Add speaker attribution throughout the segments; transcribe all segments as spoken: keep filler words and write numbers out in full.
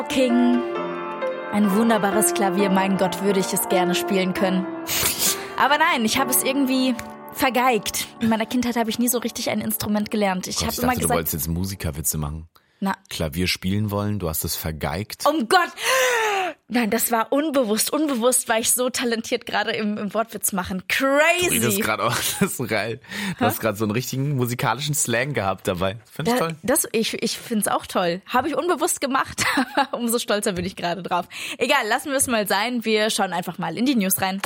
Speaker 1: King. Ein wunderbares Klavier, mein Gott, würde ich es gerne spielen können. Aber nein, ich habe es irgendwie vergeigt. In meiner Kindheit habe ich nie so richtig ein Instrument gelernt. Ich,
Speaker 2: Gott,
Speaker 1: hab
Speaker 2: ich
Speaker 1: immer
Speaker 2: dachte,
Speaker 1: gesagt,
Speaker 2: du wolltest jetzt Musikerwitze machen.
Speaker 1: Na.
Speaker 2: Klavier spielen wollen, du hast es vergeigt.
Speaker 1: Um Gott! Nein, das war unbewusst. Unbewusst war ich so talentiert gerade im, im Wortwitz machen. Crazy!
Speaker 2: Du redest gerade auch, das ist so geil. Du hast gerade so einen richtigen musikalischen Slang gehabt dabei. Finde ich
Speaker 1: Da,
Speaker 2: toll.
Speaker 1: das, ich ich finde es auch toll. Habe ich unbewusst gemacht, aber umso stolzer bin ich gerade drauf. Egal, lassen wir es mal sein. Wir schauen einfach mal in die News rein.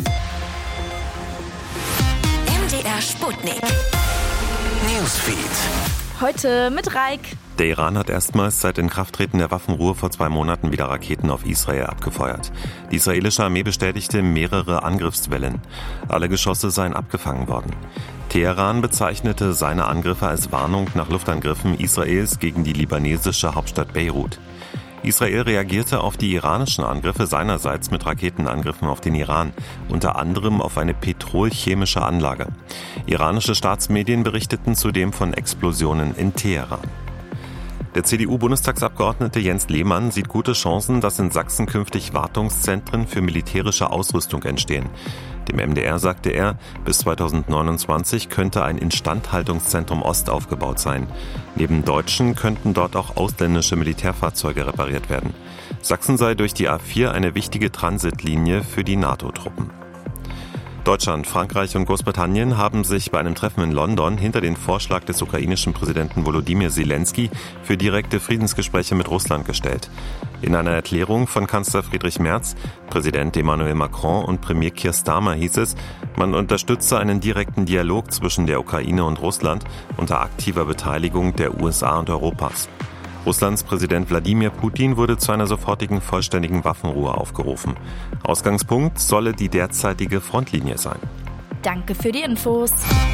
Speaker 3: M D R Sputnik.
Speaker 4: Newsfeed.
Speaker 1: Heute mit Raik.
Speaker 5: Der Iran hat erstmals seit Inkrafttreten der Waffenruhe vor zwei Monaten wieder Raketen auf Israel abgefeuert. Die israelische Armee bestätigte mehrere Angriffswellen. Alle Geschosse seien abgefangen worden. Teheran bezeichnete seine Angriffe als Warnung nach Luftangriffen Israels gegen die libanesische Hauptstadt Beirut. Israel reagierte auf die iranischen Angriffe seinerseits mit Raketenangriffen auf den Iran, unter anderem auf eine petrolchemische Anlage. Iranische Staatsmedien berichteten zudem von Explosionen in Teheran. Der C D U-Bundestagsabgeordnete Jens Lehmann sieht gute Chancen, dass in Sachsen künftig Wartungszentren für militärische Ausrüstung entstehen. Dem M D R sagte er, bis zweitausendneunundzwanzig könnte ein Instandhaltungszentrum Ost aufgebaut sein. Neben deutschen könnten dort auch ausländische Militärfahrzeuge repariert werden. Sachsen sei durch die A vier eine wichtige Transitlinie für die NATO-Truppen. Deutschland, Frankreich und Großbritannien haben sich bei einem Treffen in London hinter den Vorschlag des ukrainischen Präsidenten Volodymyr Zelensky für direkte Friedensgespräche mit Russland gestellt. In einer Erklärung von Kanzler Friedrich Merz, Präsident Emmanuel Macron und Premier Keir Starmer hieß es, man unterstütze einen direkten Dialog zwischen der Ukraine und Russland unter aktiver Beteiligung der U S A und Europas. Russlands Präsident Wladimir Putin wurde zu einer sofortigen vollständigen Waffenruhe aufgerufen. Ausgangspunkt solle die derzeitige Frontlinie sein.
Speaker 1: Danke für die Infos.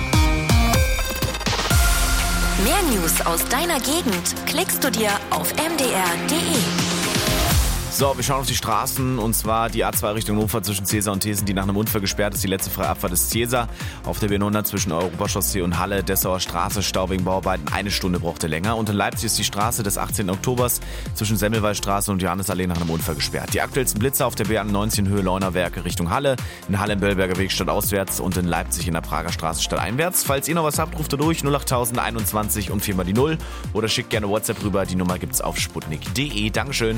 Speaker 3: Mehr News aus deiner Gegend klickst du dir auf m d r punkt d e.
Speaker 2: So, wir schauen auf die Straßen, und zwar die A zwei Richtung Hannover zwischen Cäsar und Thesen, die nach einem Unfall gesperrt ist. Die letzte freie Abfahrt ist Cäsar. Auf der B hundert zwischen Europachaussee und Halle, Dessauer Straße, Stau wegen Bauarbeiten. Eine Stunde brauchte länger. Und in Leipzig ist die Straße des achtzehnten Oktobers zwischen Semmelweisstraße und Johannesallee nach einem Unfall gesperrt. Die aktuellsten Blitzer auf der B neunzehn Höhe Leunerwerke Richtung Halle, in Halle im Böllberger Weg stadtauswärts und in Leipzig in der Prager Straße stadteinwärts. Falls ihr noch was habt, ruft ihr durch null achttausend einundzwanzig und viermal die Null oder schickt gerne WhatsApp rüber. Die Nummer gibt's auf sputnik punkt de. Dankeschön.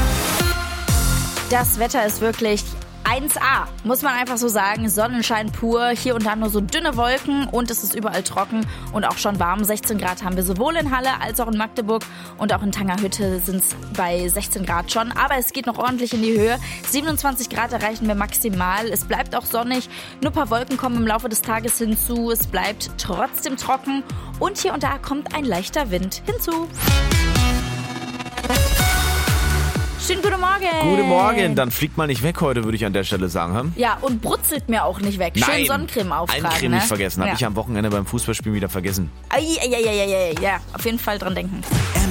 Speaker 1: Das Wetter ist wirklich eins A, muss man einfach so sagen. Sonnenschein pur, hier und da nur so dünne Wolken und es ist überall trocken und auch schon warm. sechzehn Grad haben wir sowohl in Halle als auch in Magdeburg und auch in Tangerhütte sind es bei sechzehn Grad schon. Aber es geht noch ordentlich in die Höhe. siebenundzwanzig Grad erreichen wir maximal. Es bleibt auch sonnig. Nur ein paar Wolken kommen im Laufe des Tages hinzu. Es bleibt trotzdem trocken und hier und da kommt ein leichter Wind hinzu. Schönen guten Morgen.
Speaker 2: Guten Morgen, dann fliegt mal nicht weg heute, würde ich an der Stelle sagen. Hm?
Speaker 1: Ja, und brutzelt mir auch nicht weg.
Speaker 2: Nein,
Speaker 1: schön Sonnencreme auftragen.
Speaker 2: Eincreme
Speaker 1: ne?
Speaker 2: nicht vergessen, habe
Speaker 1: ja.
Speaker 2: ich am Wochenende beim Fußballspielen wieder vergessen.
Speaker 1: Ja, ja, ja, ja, ja, auf jeden Fall dran denken.